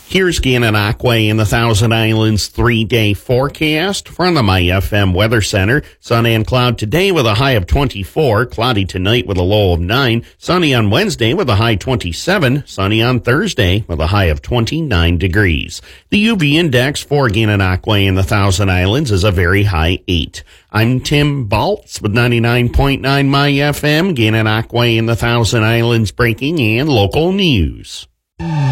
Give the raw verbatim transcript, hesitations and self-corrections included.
Here's Gananoque and the Thousand Islands three-day forecast from the My F M Weather Center. Sun and cloud today with a high of twenty-four. Cloudy tonight with a low of nine. Sunny on Wednesday with a high twenty-seven. Sunny on Thursday with a high of twenty-nine degrees. The U V index for Gananoque and the Thousand Islands is a very high eight. I'm Tim Baltz with ninety-nine point nine My F M. Gananoque and the Thousand Islands breaking and local news.